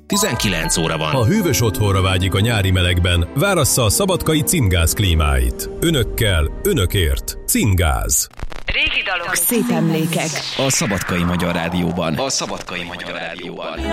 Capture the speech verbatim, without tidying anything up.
tizenkilenc óra van. Ha hűvös otthonra vágyik a nyári melegben, várassza a szabadkai Cingáz klímáit. Önökkel, önökért. Cingáz. Régi dalok, szép emlékek. A Szabadkai Magyar Rádióban. A Szabadkai Magyar Rádióban.